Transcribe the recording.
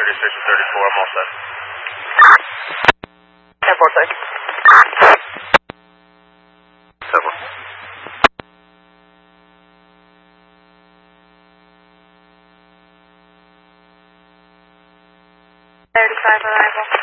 36 and 34, I'm all set. 10-4-6. 7. 35 arrival.